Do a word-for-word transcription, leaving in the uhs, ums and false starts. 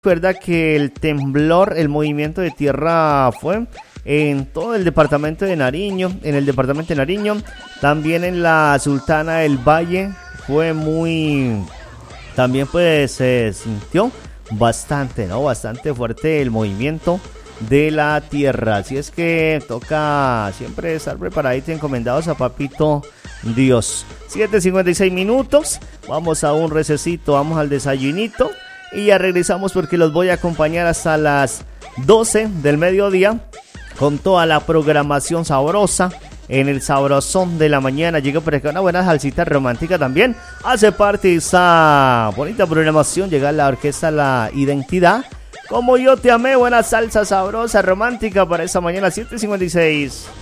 Recuerda que el temblor, el movimiento de tierra fue en todo el departamento de Nariño, en el departamento de Nariño, también en la Sultana del Valle fue muy, también pues se sintió bastante, ¿no? Bastante fuerte el movimiento de la tierra, así es que toca siempre estar preparados y encomendados a Papito Dios. siete cincuenta y seis minutos, vamos a un recesito, vamos al desayunito. Y ya regresamos porque los voy a acompañar hasta las doce del mediodía con toda la programación sabrosa en el Sabrosón de la mañana. Llega por acá una buena salsita romántica también. Hace parte de esa bonita programación. Llega la orquesta La Identidad. Como yo te amé, buena salsa sabrosa romántica para esa mañana. siete cincuenta y seis.